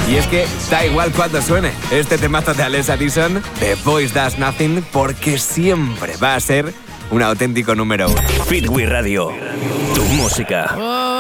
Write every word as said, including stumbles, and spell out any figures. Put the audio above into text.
Y es que da igual cuando suene este temazo de Alessia Dixon, The Voice Does Nothing, porque siempre va a ser un auténtico número uno. Fitwi Radio, tu música. Oh.